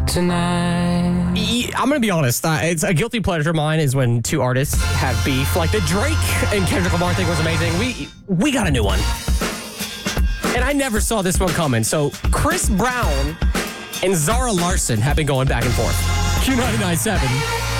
tonight. I'm going to be honest. It's a guilty pleasure of mine is when two artists have beef. Like the Drake and Kendrick Lamar thing was amazing. We got a new one. And I never saw this one coming. So Chris Brown and Zara Larsson have been going back and forth. Q99.7.